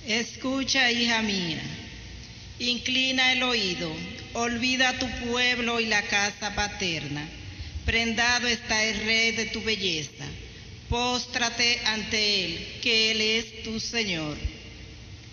Escucha, hija mía, inclina el oído, olvida tu pueblo y la casa paterna. Prendado está el Rey de tu belleza. Póstrate ante él, que él es tu Señor.